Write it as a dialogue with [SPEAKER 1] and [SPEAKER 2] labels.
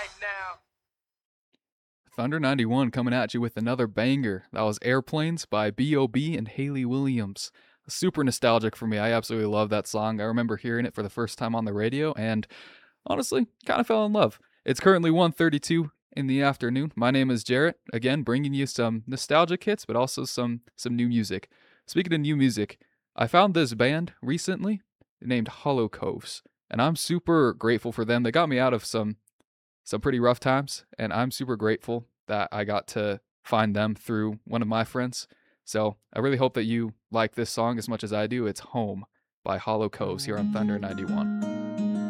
[SPEAKER 1] Thunder 91 coming at you with another banger. That was Airplanes by B.O.B. and Haley Williams. Super nostalgic for me. I absolutely love that song. I remember hearing it for the first time on the radio and honestly, kind of fell in love. It's currently 1:32 in the afternoon. My name is Jarrett, again bringing you some nostalgic hits but also some new music. Speaking of new music, I found this band recently named Hollow Coves, and I'm super grateful for them. They got me out of some pretty rough times, and I'm super grateful that I got to find them through one of my friends. So I really hope that you like this song as much as I do. It's Home by Hollow Coves here on Thunder 91.